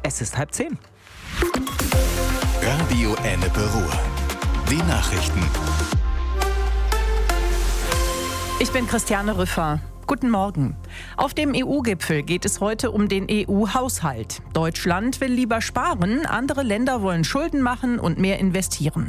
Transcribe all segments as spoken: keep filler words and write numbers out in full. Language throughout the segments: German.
Es ist halb zehn. Radio Ennepe Ruhr. Die Nachrichten. Ich bin Christiane Rüffer. Guten Morgen. Auf dem E U-Gipfel geht es heute um den E U-Haushalt. Deutschland will lieber sparen, andere Länder wollen Schulden machen und mehr investieren.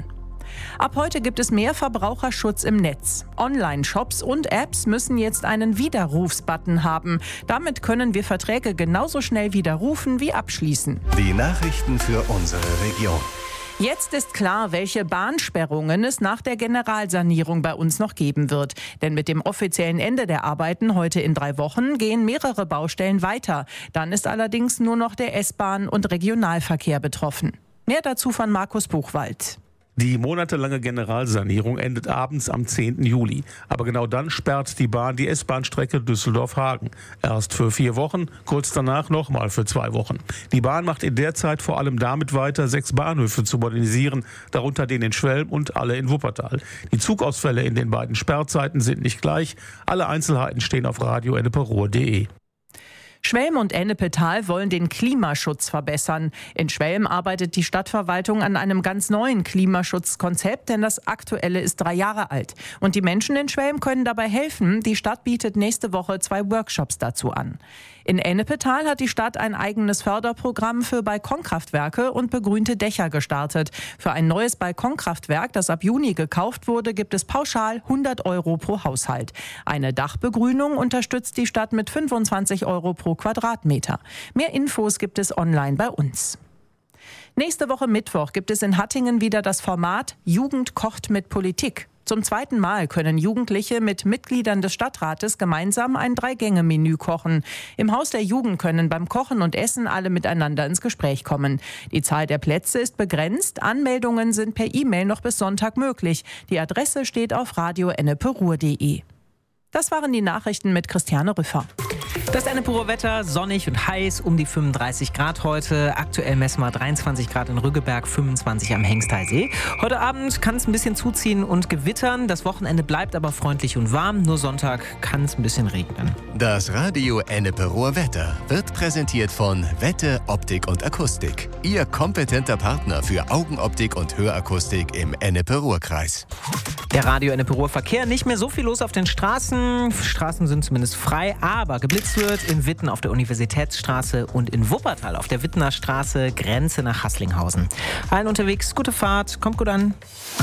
Ab heute gibt es mehr Verbraucherschutz im Netz. Online-Shops und Apps müssen jetzt einen Widerrufsbutton haben. Damit können wir Verträge genauso schnell widerrufen wie abschließen. Die Nachrichten für unsere Region. Jetzt ist klar, welche Bahnsperrungen es nach der Generalsanierung bei uns noch geben wird. Denn mit dem offiziellen Ende der Arbeiten heute in drei Wochen gehen mehrere Baustellen weiter. Dann ist allerdings nur noch der S-Bahn- und Regionalverkehr betroffen. Mehr dazu von Markus Buchwald. Die monatelange Generalsanierung endet abends am zehnten Juli. Aber genau dann sperrt die Bahn die S-Bahn-Strecke Düsseldorf-Hagen. Erst für vier Wochen, kurz danach nochmal für zwei Wochen. Die Bahn macht in der Zeit vor allem damit weiter, sechs Bahnhöfe zu modernisieren, darunter den in Schwelm und alle in Wuppertal. Die Zugausfälle in den beiden Sperrzeiten sind nicht gleich. Alle Einzelheiten stehen auf radio ennepe ruhr punkt de. Schwelm und Ennepetal wollen den Klimaschutz verbessern. In Schwelm arbeitet die Stadtverwaltung an einem ganz neuen Klimaschutzkonzept, denn das aktuelle ist drei Jahre alt. Und die Menschen in Schwelm können dabei helfen. Die Stadt bietet nächste Woche zwei Workshops dazu an. In Ennepetal hat die Stadt ein eigenes Förderprogramm für Balkonkraftwerke und begrünte Dächer gestartet. Für ein neues Balkonkraftwerk, das ab Juni gekauft wurde, gibt es pauschal hundert Euro pro Haushalt. Eine Dachbegrünung unterstützt die Stadt mit fünfundzwanzig Euro pro Quadratmeter. Mehr Infos gibt es online bei uns. Nächste Woche Mittwoch gibt es in Hattingen wieder das Format Jugend kocht mit Politik. Zum zweiten Mal können Jugendliche mit Mitgliedern des Stadtrates gemeinsam ein Drei-Gänge-Menü kochen. Im Haus der Jugend können beim Kochen und Essen alle miteinander ins Gespräch kommen. Die Zahl der Plätze ist begrenzt. Anmeldungen sind per E-Mail noch bis Sonntag möglich. Die Adresse steht auf radio ennepe ruhr punkt de. Das waren die Nachrichten mit Christiane Rüffer. Das Ennepe Ruhr Wetter, sonnig und heiß, um die fünfunddreißig Grad heute. Aktuell messen wir dreiundzwanzig Grad in Rüggeberg, fünfundzwanzig am Hengstheisee. Heute Abend kann es ein bisschen zuziehen und gewittern. Das Wochenende bleibt aber freundlich und warm. Nur Sonntag kann es ein bisschen regnen. Das Radio Ennepe Ruhr Wetter wird präsentiert von Wette, Optik und Akustik. Ihr kompetenter Partner für Augenoptik und Hörakustik im Ennepe Ruhr-Kreis. Der Radio Ennepe Ruhr Verkehr, nicht mehr so viel los auf den Straßen. Straßen sind zumindest frei, aber geblitzt wird in Witten auf der Universitätsstraße und in Wuppertal auf der Wittener Straße, Grenze nach Haßlinghausen. Allen unterwegs, gute Fahrt, kommt gut an.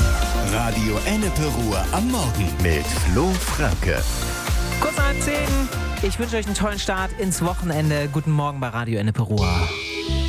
Radio Ennepe Ruhr am Morgen mit Flo Franke. Kurz nach halb zehn. Ich wünsche euch einen tollen Start ins Wochenende. Guten Morgen bei Radio Ennepe Ruhr.